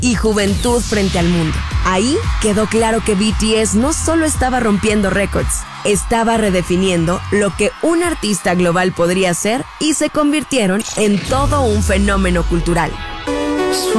y juventud frente al mundo. Ahí quedó claro que BTS no solo estaba rompiendo récords, estaba redefiniendo lo que un artista global podría ser y se convirtieron en todo un fenómeno cultural.